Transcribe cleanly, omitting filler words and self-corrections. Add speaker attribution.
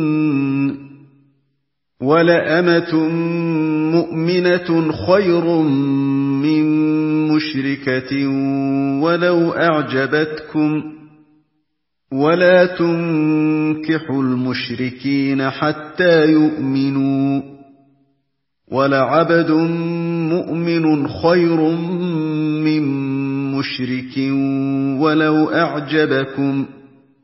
Speaker 1: وَلَأَمَةٌ مُّؤْمِنَةٌ خَيْرٌ مِّن مُّشْرِكَةٍ وَلَوْ أَعْجَبَتْكُمْ ۗ وَلَا تُنكِحُوا الْمُشْرِكِينَ حَتَّىٰ يُؤْمِنُوا ۚ وَلَعَبْدٌ مُّؤْمِنٌ خَيْرٌ مِّن مُّشْرِكٍ وَلَوْ أَعْجَبَكُمْ ۗ